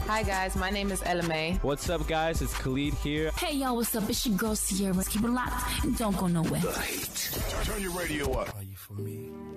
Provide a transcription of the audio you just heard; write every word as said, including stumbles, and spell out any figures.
Hi guys, my name is Ella May. What's up guys, it's Khalid here. Hey y'all, what's up? It's your girl Sierra. Keep it locked and don't go nowhere. The Heat. Turn your radio up. Are you for me?